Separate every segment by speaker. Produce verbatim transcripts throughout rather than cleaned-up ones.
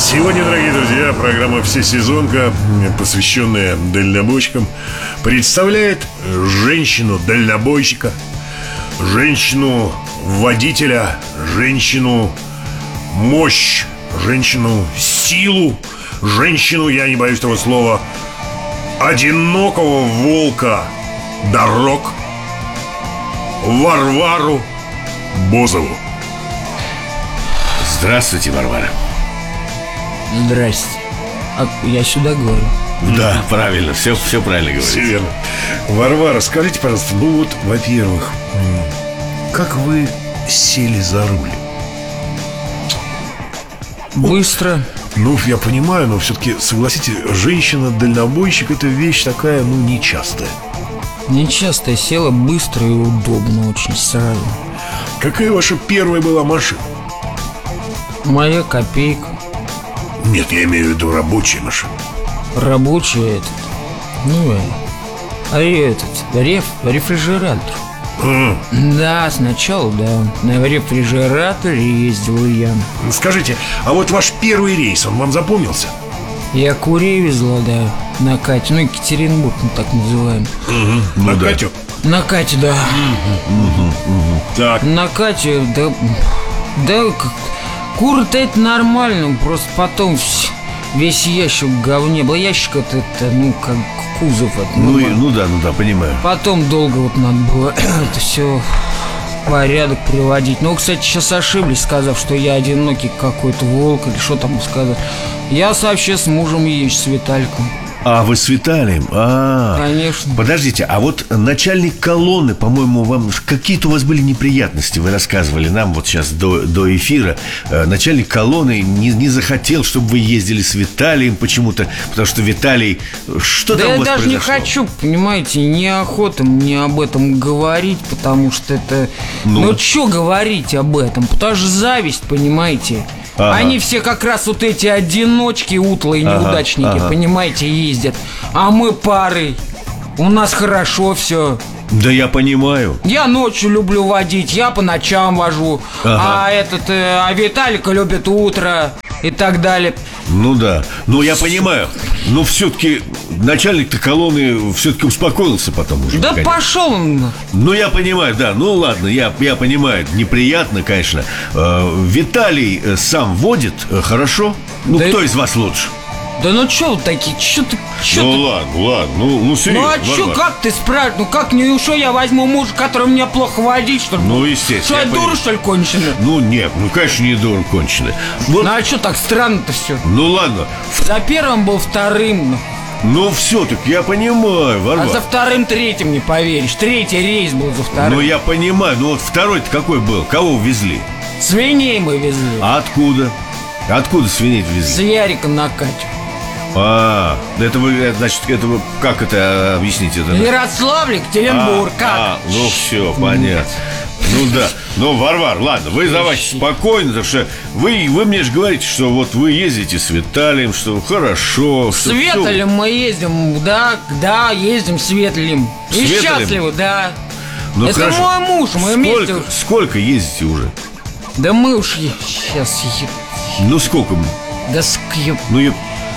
Speaker 1: Сегодня, дорогие друзья, программа «Всесезонка», посвященная дальнобойщикам, представляет женщину-дальнобойщика, женщину-водителя, женщину-мощь, женщину-силу, женщину, я не боюсь этого слова, одинокого волка дорог, Варвару Бозову.
Speaker 2: Здравствуйте, Варвара.
Speaker 3: Здрасте. А я сюда говорю?
Speaker 2: Да, правильно, все, все правильно говорите.
Speaker 1: Все верно. Варвара, скажите, пожалуйста, ну вот, во-первых, как вы сели за руль?
Speaker 3: Быстро.
Speaker 1: Ну, я понимаю, но все-таки, согласитесь, женщина-дальнобойщик — это вещь такая, ну, нечастая.
Speaker 3: Нечасто я села, быстро и удобно очень сразу.
Speaker 1: Какая ваша первая была машина?
Speaker 3: Моя копейка.
Speaker 1: Нет, я имею в виду рабочая машина.
Speaker 3: Рабочая этот. Ну, а этот, реф, рефрижератор.
Speaker 1: А.
Speaker 3: Да, сначала, да. На рефрижераторе ездил я.
Speaker 1: Скажите, а вот ваш первый рейс, он вам запомнился?
Speaker 3: Я курей везла, да, на Кате. Ну, Екатеринбург, мы так называем.
Speaker 1: Угу. На
Speaker 2: да.
Speaker 1: Катю?
Speaker 3: На Кате, да.
Speaker 1: Угу, угу. Так.
Speaker 3: На Кате, да. Да, куры-то это нормально. Просто потом весь ящик в говне был. Ящик-то это, ну, как кузов это,
Speaker 2: Ну,
Speaker 3: ну,
Speaker 2: и, ну да, ну да, понимаю.
Speaker 3: Потом долго вот надо было это все в порядок приводить. Но, кстати, сейчас ошиблись, сказав, что я одинокий какой-то волк или что там сказать. Я вообще с мужем езжу, с Витальком.
Speaker 2: А, вы с Виталием? А,
Speaker 3: конечно.
Speaker 2: Подождите, а вот начальник колонны, по-моему, вам какие-то у вас были неприятности. Вы рассказывали нам вот сейчас до, до эфира. Начальник колонны не, не захотел, чтобы вы ездили с Виталием почему-то. Потому что Виталий... Что
Speaker 3: да
Speaker 2: там у
Speaker 3: я
Speaker 2: вас
Speaker 3: даже
Speaker 2: произошло?
Speaker 3: не хочу, понимаете, неохота мне об этом говорить. Потому что это...
Speaker 2: Ну,
Speaker 3: ну что говорить об этом? Потому что зависть, понимаете.
Speaker 2: Ага.
Speaker 3: Они все как раз вот эти одиночки, утлые неудачники,
Speaker 2: ага, ага.
Speaker 3: понимаете, ездят. А мы парой. У нас хорошо все.
Speaker 2: Да я понимаю.
Speaker 3: Я ночью люблю водить, я по ночам вожу.
Speaker 2: Ага.
Speaker 3: А этот, э, а Виталика любит утро и так далее.
Speaker 2: Ну да, ну я понимаю. Но все-таки начальник-то колонны все-таки успокоился потом уже.
Speaker 3: Да
Speaker 2: наконец.
Speaker 3: пошел он.
Speaker 2: Ну я понимаю, да, ну ладно, я, я понимаю, неприятно, конечно. э, Виталий э, сам водит, э, хорошо? Ну
Speaker 3: Да
Speaker 2: кто
Speaker 3: и-
Speaker 2: из вас лучше?
Speaker 3: Да ну чё вы такие, чё ты, чё
Speaker 2: Ну
Speaker 3: ты?
Speaker 2: ладно, ладно, ну, ну
Speaker 3: Ну
Speaker 2: серьезно,
Speaker 3: а чё,
Speaker 2: Варвара.
Speaker 3: как ты спрашиваешь? Ну как, ну что я возьму мужа, который мне плохо водить, что ли?
Speaker 2: Ну естественно.
Speaker 3: Что, я дура,
Speaker 2: понимаю.
Speaker 3: что ли, конченая?
Speaker 2: Ну нет, ну конечно не дура конченый. Вот,
Speaker 3: Ну а чё так странно-то все?
Speaker 2: ну ладно,
Speaker 3: За первым был вторым,
Speaker 2: ну все-таки я понимаю,
Speaker 3: а
Speaker 2: Варвара.
Speaker 3: за вторым третьим не поверишь. Третий рейс был за вторым.
Speaker 2: Ну я понимаю, ну вот второй-то какой был? Кого везли?
Speaker 3: Свиней мы везли.
Speaker 2: А откуда? Откуда свиней
Speaker 3: С
Speaker 2: везли?
Speaker 3: Яриком на Катю.
Speaker 2: А, это вы, это, значит, это вы, как это объяснить это?
Speaker 3: Ярославль, Екатеринбург,
Speaker 2: А,
Speaker 3: как?
Speaker 2: а, ну все, понятно. Ну да, ну, Варвар, ладно, вы давайте спокойно, потому что вы, вы мне же говорите, что вот вы ездите с Виталием, что хорошо.
Speaker 3: С
Speaker 2: что
Speaker 3: Ветлем мы ездим, да, да, ездим с Ветлем.
Speaker 2: С
Speaker 3: И
Speaker 2: Ветлем?
Speaker 3: счастливы, да.
Speaker 2: Ну,
Speaker 3: Это
Speaker 2: хорошо.
Speaker 3: мой муж, мы вместе.
Speaker 2: Сколько, сколько ездите уже?
Speaker 3: Да мы уж сейчас,
Speaker 2: Ну сколько?
Speaker 3: да скъеб,
Speaker 2: Ну я...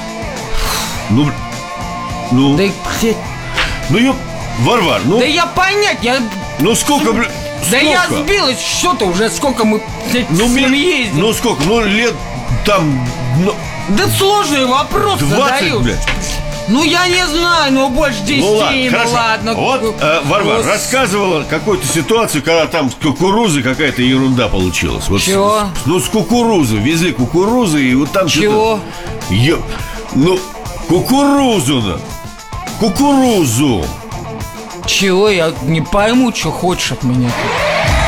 Speaker 2: Ну... Ну...
Speaker 3: да, блядь,
Speaker 2: Ну я... Варвар, ну...
Speaker 3: да я понять, я,
Speaker 2: Ну сколько, бля...
Speaker 3: да я
Speaker 2: сколько?
Speaker 3: сбилась, что-то уже, сколько мы, блядь,
Speaker 2: Ну,
Speaker 3: с ним
Speaker 2: мне-
Speaker 3: ездим.
Speaker 2: Ну сколько? Ну лет там... Ну,
Speaker 3: Да сложный вопрос
Speaker 2: двадцать,
Speaker 3: задаешь.
Speaker 2: блядь.
Speaker 3: Ну я не знаю, ну больше десяти,
Speaker 2: Ну ладно,
Speaker 3: ну
Speaker 2: хорошо.
Speaker 3: ладно.
Speaker 2: Вот э, Варвар
Speaker 3: Гос-
Speaker 2: рассказывала какую-то ситуацию, когда там с кукурузой какая-то ерунда получилась. Вот
Speaker 3: Чего?
Speaker 2: с- ну, с кукурузы. Везли кукурузу, и вот там
Speaker 3: Чего?
Speaker 2: что-то... Ё- Ну, кукурузу на. Кукурузу.
Speaker 3: Чего? Я не пойму, что хочешь от меня.